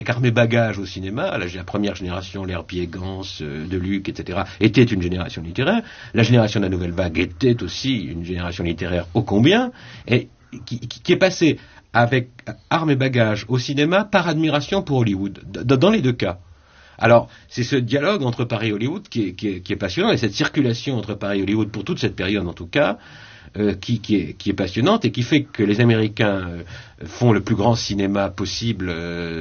Armé Bagage au cinéma, la première génération, l'Herbier, Gans, Deluc, etc., était une génération littéraire. La génération de la Nouvelle Vague était aussi une génération littéraire ô combien, et qui est passée avec Armes et Bagages au cinéma par admiration pour Hollywood, dans les deux cas. Alors, c'est ce dialogue entre Paris et Hollywood qui est passionnant, et cette circulation entre Paris et Hollywood, pour toute cette période en tout cas, qui est passionnante et qui fait que les Américains font le plus grand cinéma possible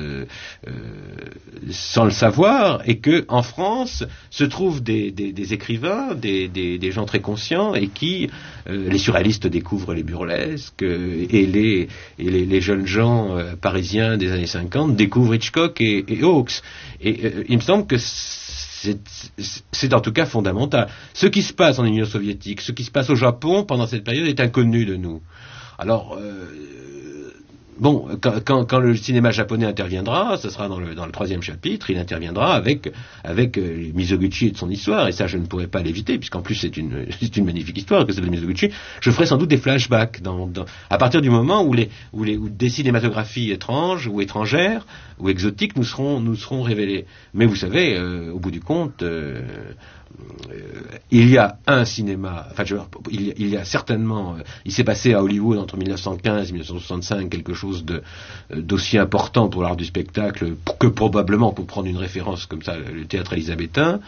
sans le savoir, et que en France se trouvent des écrivains, des gens très conscients, et qui les surréalistes découvrent les burlesques, et les jeunes gens parisiens des années 50 découvrent Hitchcock et Hawks. Et il me semble que c'est en tout cas fondamental. Ce qui se passe en Union soviétique, ce qui se passe au Japon pendant cette période est inconnu de nous. Alors, bon, quand le cinéma japonais interviendra, ce sera dans le troisième chapitre, il interviendra avec Mizoguchi et de son histoire, et ça je ne pourrais pas l'éviter, puisqu'en plus c'est une magnifique histoire que celle de Mizoguchi. Je ferai sans doute des flashbacks à partir du moment où des cinématographies étranges ou étrangères ou exotiques nous seront révélées. Mais vous savez, au bout du compte, il y a un cinéma, il y a certainement, il s'est passé à Hollywood entre 1915 et 1965 quelque chose d'aussi important pour l'art du spectacle que probablement, pour prendre une référence comme ça, le théâtre élisabétain.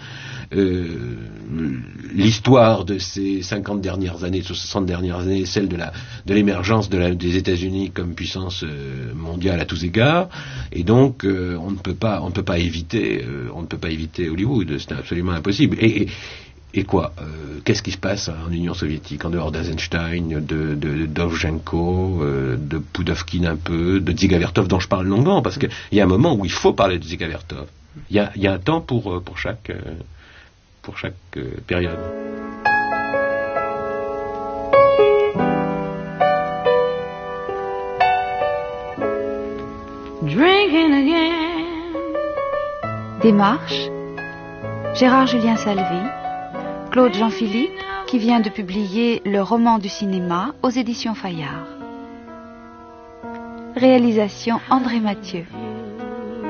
L'histoire de ces 50 dernières années, de ces 60 dernières années, celle de l'émergence des États-Unis comme puissance mondiale à tous égards, et donc on ne peut pas éviter Hollywood, c'est absolument impossible. Et quoi qu'est-ce qui se passe en Union soviétique, en dehors d'Eisenstein, de Dovzhenko, de Pudovkin un peu, de Dziga-Vertov dont je parle longuement, parce qu'il y a un moment où il faut parler de Dziga-Vertov. Il y a un temps pour chaque période. Drinking again. Démarche, Gérard Julien Salvi, Claude Jean-Philippe, qui vient de publier Le roman du cinéma aux éditions Fayard. Réalisation André Mathieu.